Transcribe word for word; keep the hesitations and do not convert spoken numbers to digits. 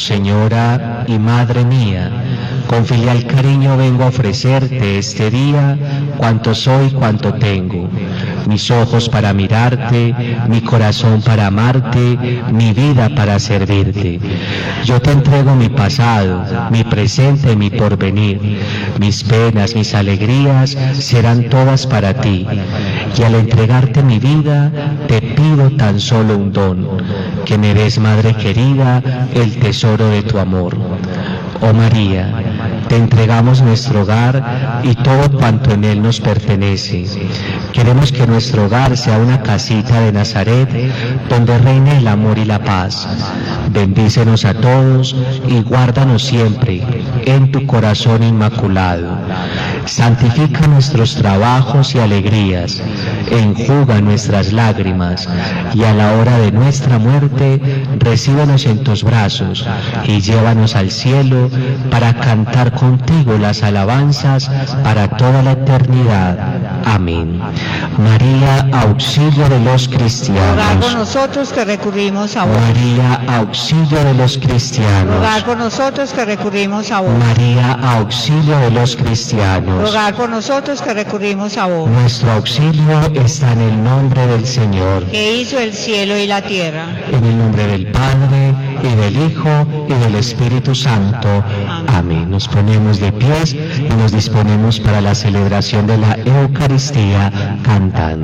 Señora y Madre mía, con filial cariño vengo a ofrecerte este día cuanto soy, cuanto tengo, mis ojos para mirarte, mi corazón para amarte, mi vida para servirte. Yo te entrego mi pasado, mi presente y mi porvenir, mis penas, mis alegrías serán todas para ti, y al entregarte mi vida te pido tan solo un don, que me des, Madre querida, el tesoro de tu amor. Oh María, te entregamos nuestro hogar y todo cuanto en él nos pertenece. Queremos que nuestro hogar sea una casita de Nazaret donde reine el amor y la paz. Bendícenos a todos y guárdanos siempre en tu corazón inmaculado. Santifica nuestros trabajos y alegrías, enjuga nuestras lágrimas, y a la hora de nuestra muerte, recíbenos en tus brazos y llévanos al cielo para cantar contigo las alabanzas para toda la eternidad. Amén. María, auxilio de los cristianos. Rogad por nosotros que recurrimos a vos. María, auxilio de los cristianos. Rogad por nosotros que recurrimos a vos. María, auxilio de los cristianos. Rogad por nosotros que recurrimos a vos. Nuestro auxilio está en el nombre del Señor, Que hizo el cielo y la tierra. en el nombre del Padre, y del Hijo, y del Espíritu Santo. Amén. Nos ponemos de pies y nos disponemos para la celebración de la Eucaristía cantando.